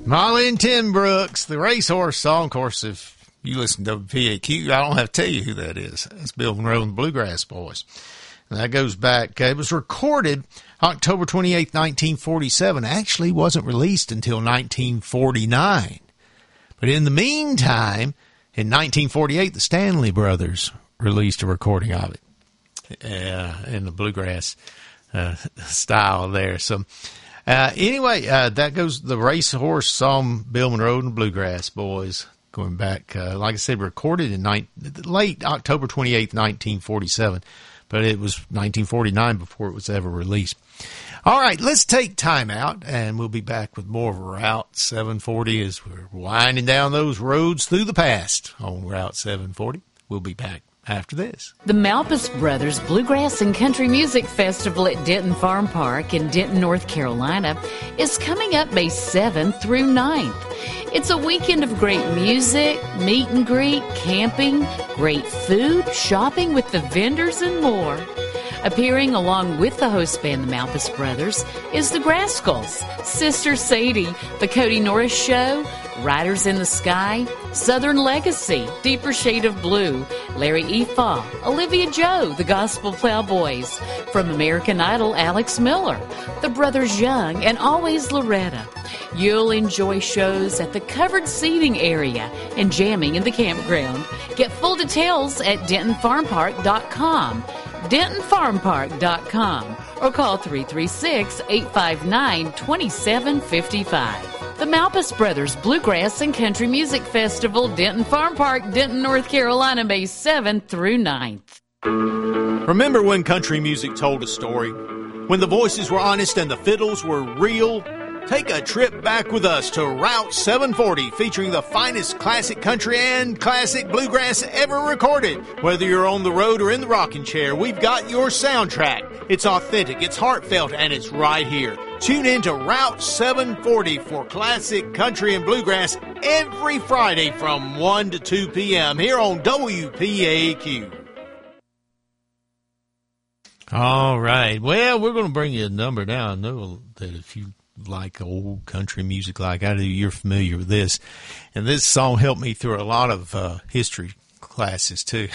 Molly and Tim Brooks, the racehorse song. Of course, if you listen to WPAQ, I don't have to tell you who that is. It's Bill Monroe and the Bluegrass Boys. And that goes back, it was recorded October 28th, 1947. Actually wasn't released until 1949. But in the meantime, in 1948, the Stanley Brothers released a recording of it in the bluegrass style there. So anyway, that goes the racehorse song, Bill Monroe and the Bluegrass Boys, going back, like I said, recorded in late October 28th, 1947, but it was 1949 before it was ever released. All right, let's take time out, and we'll be back with more of Route 740 as we're winding down those roads through the past on Route 740. We'll be back after this. The Malpas Brothers Bluegrass and Country Music Festival at Denton Farm Park in Denton, North Carolina is coming up May 7th through 9th. It's a weekend of great music, meet and greet, camping, great food, shopping with the vendors, and more. Appearing along with the host band, the Malpas Brothers, is the Grascals, Sister Sadie, the Cody Norris Show, Riders in the Sky, Southern Legacy, Deeper Shade of Blue, Larry Efaw, Olivia Joe, the Gospel Plowboys, from American Idol, Alex Miller, the Brothers Young, and Always Loretta. You'll enjoy shows at the covered seating area and jamming in the campground. Get full details at DentonFarmPark.com. DentonFarmPark.com, or call 336-859-2755. The Malpas Brothers Bluegrass and Country Music Festival, Denton Farm Park, Denton, North Carolina, May 7th through 9th. Remember when country music told a story? When the voices were honest and the fiddles were real? Take a trip back with us to Route 740, featuring the finest classic country and classic bluegrass ever recorded. Whether you're on the road or in the rocking chair, we've got your soundtrack. It's authentic, it's heartfelt, and it's right here. Tune in to Route 740 for classic country and bluegrass every Friday from 1 to 2 p.m. here on WPAQ. All right. Well, we're going to bring you a number now. I know that if you like old country music like I do, you're familiar with this. And this song helped me through a lot of history classes, too.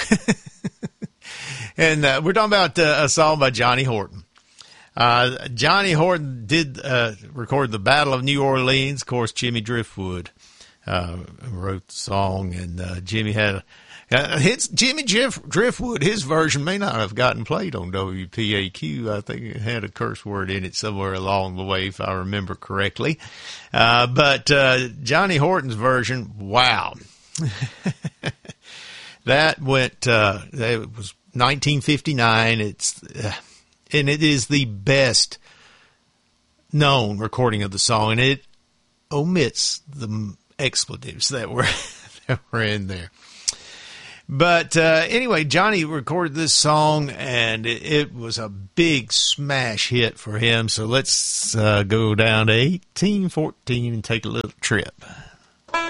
And we're talking about a song by Johnny Horton. Johnny Horton did record the Battle of New Orleans. Of course, Jimmy Driftwood wrote the song, and Jimmy had Jimmy Driftwood, his version may not have gotten played on WPAQ. I think it had a curse word in it somewhere along the way, if I remember correctly. But Johnny Horton's version, wow. That went, it was 1959. And it is the best known recording of the song, and it omits the expletives that were in there. But anyway, Johnny recorded this song, and it was a big smash hit for him. So let's go down to 1814 and take a little trip.